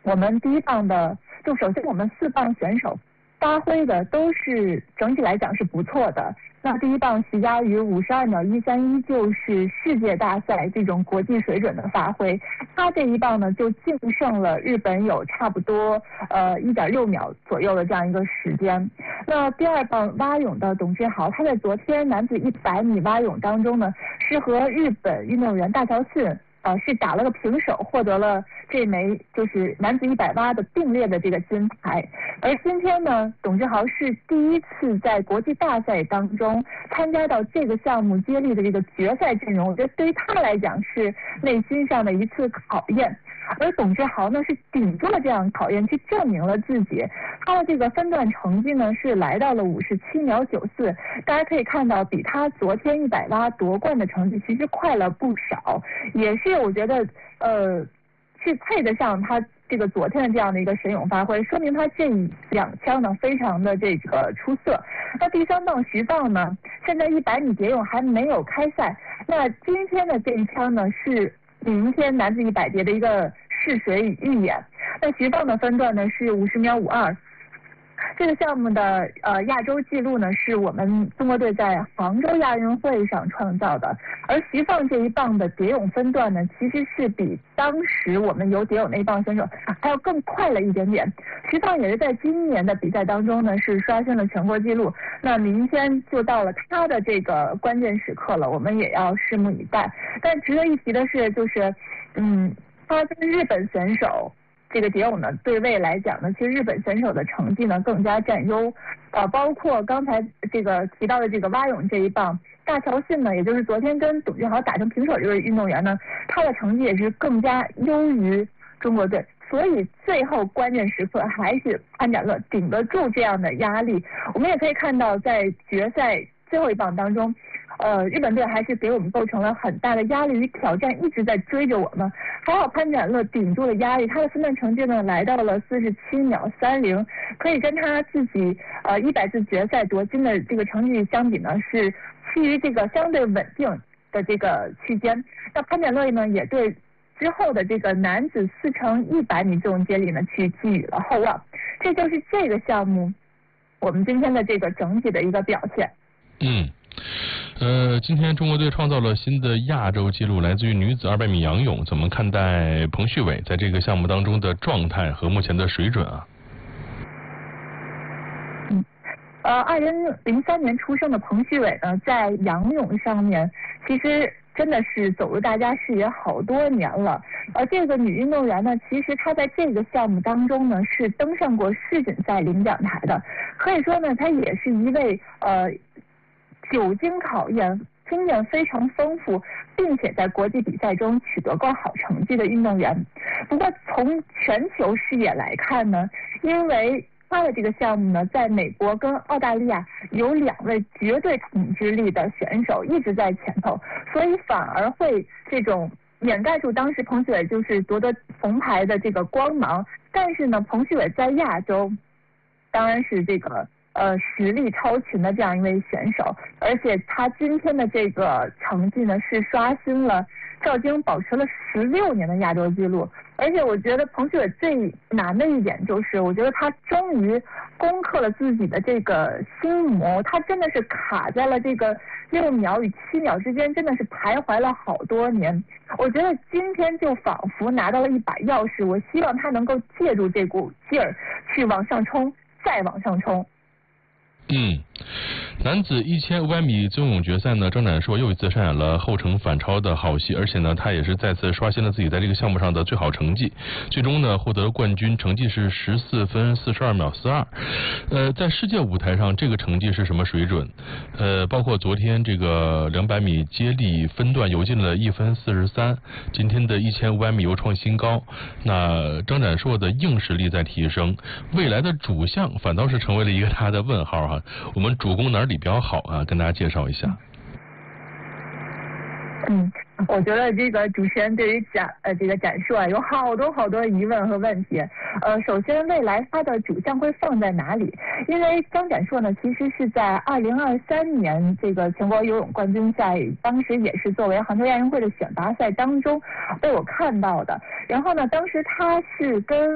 我们第一棒的，就首先我们4棒选手发挥的都是整体来讲是不错的。那第一棒徐嘉余52秒13，依旧是世界大赛这种国际水准的发挥。他这一棒呢就净胜了日本有差不多1.6秒左右的这样一个时间。那第二棒蛙泳的董志豪，他在昨天男子100米蛙泳当中呢，是和日本运动员大桥信是打了个平手，获得了这枚就是男子100蛙的并列的这个金牌。而今天呢，董志豪是第一次在国际大赛当中参加到这个项目接力的这个决赛阵容，我觉得对于他来讲是内心上的一次考验。而董志豪呢是顶住了这样考验，去证明了自己。他的这个分段成绩呢是来到了57秒94，大家可以看到比他昨天100蛙夺冠的成绩其实快了不少，也是我觉得是配得上他这个昨天的这样的一个神勇发挥，说明他这2枪呢非常的这个出色。那第3棒徐放呢，现在100米蝶泳还没有开赛，那今天的这一枪呢是明天男子100蝶的一个试水与预演。那徐放的分段呢是50秒52。这个项目的亚洲纪录呢是我们中国队在杭州亚运会上创造的，而徐放这一棒的蝶泳分段呢其实是比当时我们游蝶泳那一棒选手还要更快了一点点。徐放也是在今年的比赛当中呢是刷新了全国纪录，那明天就到了他的这个关键时刻了，我们也要拭目以待。但值得一提的是，就是他跟日本选手这个蝶泳呢对位来讲呢，其实日本选手的成绩呢更加占优，包括刚才这个提到的这个蛙泳这一棒，大桥信呢，也就是昨天跟董志豪打成平手这位运动员呢，他的成绩也是更加优于中国队，所以最后关键时刻还是潘展乐顶得住这样的压力。我们也可以看到在决赛最后一棒当中，日本队还是给我们构成了很大的压力与挑战，一直在追着我们。还好潘展乐顶住了压力，他的分段成绩呢来到了47秒30，可以跟他自己100次决赛夺金的这个成绩相比呢，是趋于这个相对稳定的这个区间。那潘展乐呢也对之后的这个男子4×100米这种接力呢去寄予了厚望。这就是这个项目我们今天的这个整体的一个表现。 今天中国队创造了新的亚洲纪录，来自于女子200米仰泳。怎么看待彭旭伟在这个项目当中的状态和目前的水准啊 ？2003年出生的彭旭伟呢，在仰泳上面其实真的是走入大家视野好多年了。这个女运动员呢，其实她在这个项目当中呢是登上过世锦赛领奖台的，可以说呢，她也是一位久经考验、经验非常丰富，并且在国际比赛中取得过好成绩的运动员。不过从全球视野来看呢，因为他的这个项目呢，在美国跟澳大利亚有2位绝对统治力的选手一直在前头，所以反而会这种掩盖住当时彭旭伟就是夺得铜牌的这个光芒。但是呢，彭旭伟在亚洲当然是这个实力超群的这样一位选手，而且他今天的这个成绩呢是刷新了赵晶保持了16年的亚洲纪录。而且我觉得彭旭伟最难的一点就是，我觉得他终于攻克了自己的这个心魔，他真的是卡在了这个6秒与7秒之间，真的是徘徊了好多年。我觉得今天就仿佛拿到了一把钥匙，我希望他能够借助这股劲儿去往上冲，再往上冲。 男子1500米自由泳决赛呢，张展硕又一次上演了后程反超的好戏，而且呢，他也是再次刷新了自己在这个项目上的最好成绩，最终呢获得了冠军，成绩是14分42秒42。在世界舞台上，这个成绩是什么水准？包括昨天这个200米接力分段游进了1分43，今天的1500米又创新高。那张展硕的硬实力在提升，未来的主项反倒是成为了一个他的问号哈。我们主攻哪里比较好啊？跟大家介绍一下。 我觉得这个主持人对于这个展述有好多疑问和问题。首先未来它的主项会放在哪里？因为张展硕呢，其实是在2023年这个全国游泳冠军赛，当时也是作为杭州亚运会的选拔赛当中被我看到的。然后呢，当时他是跟